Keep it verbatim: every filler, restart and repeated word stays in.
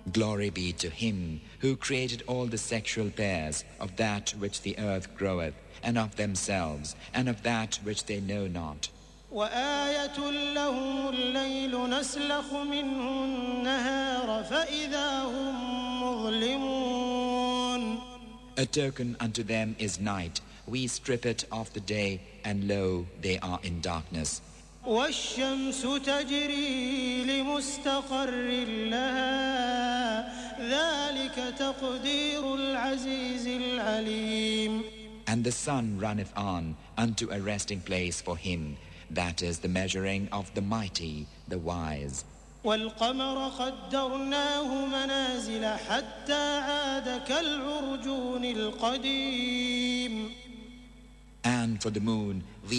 Glory be to Him who created all the sexual pairs of that which the earth groweth, and of themselves, and of that which they know not. وآية لهم الليل نسلخ منه النهار فإذا هم مظلمون. A token unto them is night. We strip it of the day, and lo, they are in darkness. والشمس تجري لمستقر لها ذلك تقدير العزيز العليم. And the sun runneth on unto a resting place for him. That is the measuring of the mighty, the wise. والقمر قدرناه منازل حتى عاد كالعرجون القديم. And for the moon we